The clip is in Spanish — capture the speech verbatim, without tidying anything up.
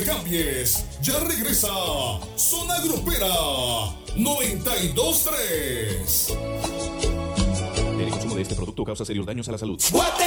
te cambies. Ya regresa Zona Grupera noventa y dos tres. El consumo de este producto causa serios daños a la salud.